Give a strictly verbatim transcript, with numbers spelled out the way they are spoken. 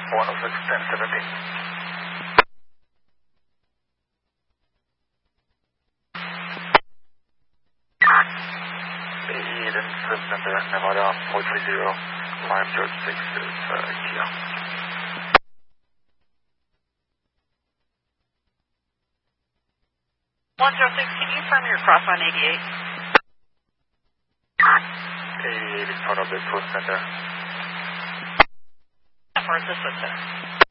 one oh six, ten seventeen. Eden Service Center, Nevada four three zero, Lime George six is uh, Kia. one zero six, can you confirm your cross on eighty-eight? eighty-eight in front of the Tour Center. Where's the switch center?